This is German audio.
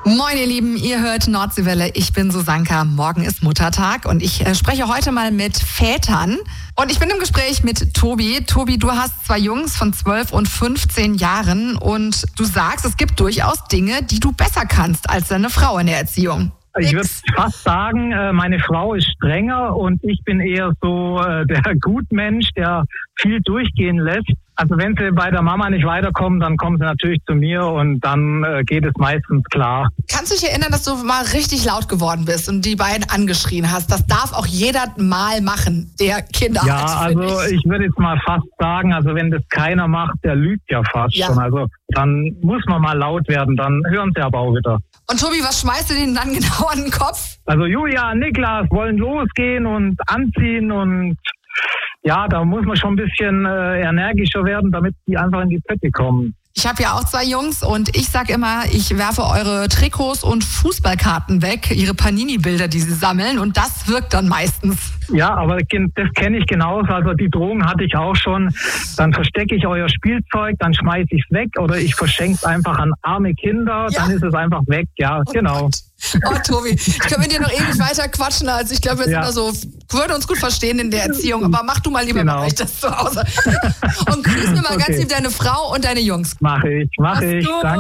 Moin ihr Lieben, ihr hört Nordseewelle, ich bin Susanka, morgen ist Muttertag und ich spreche heute mal mit Vätern und ich bin im Gespräch mit Tobi. Tobi, du hast 2 Jungs von 12 und 15 Jahren und du sagst, es gibt durchaus Dinge, die du besser kannst als deine Frau in der Erziehung. Ich würde fast sagen, meine Frau ist strenger und ich bin eher so der Gutmensch, der viel durchgehen lässt. Also wenn sie bei der Mama nicht weiterkommen, dann kommen sie natürlich zu mir und dann geht es meistens klar. Kannst du dich erinnern, dass du mal richtig laut geworden bist und die beiden angeschrien hast? Das darf auch jeder mal machen, der Kinder hat. Ja, also ich würde jetzt mal fast sagen, also wenn das keiner macht, der lügt ja fast schon. Also dann muss man mal laut werden, dann hören sie aber auch wieder. Und Tobi, was schmeißt du denen dann genau an den Kopf? Also Julia und Niklas wollen losgehen und anziehen und ja, da muss man schon ein bisschen energischer werden, damit die einfach in die Pötte kommen. Ich habe ja auch 2 Jungs und ich sag immer, ich werfe eure Trikots und Fußballkarten weg, ihre Panini-Bilder, die sie sammeln und das wirkt dann meistens. Ja, aber das kenne ich genauso. Also die Drohung hatte ich auch schon. Dann verstecke ich euer Spielzeug, dann schmeiße ich es weg oder ich verschenke es einfach an arme Kinder, dann ist es einfach weg. Ja, genau. Gott. Oh, Tobi, ich kann mit dir noch ewig weiter quatschen. Also ich glaube, wir sind da so, würden uns gut verstehen in der Erziehung. Aber mach du mal lieber bei euch das zu Hause. Und grüß mir mal ganz lieb deine Frau und deine Jungs. Mach ich. Danke.